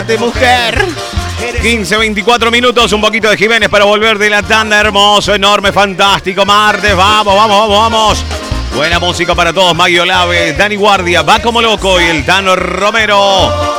De mujer. 15, 24 minutos, un poquito de Jiménez para volver de la tanda. Hermoso, enorme, fantástico martes. Vamos, vamos, vamos, vamos. Buena música para todos. Maggie Olave, Dani Guardia, va como loco y el Tano Romero.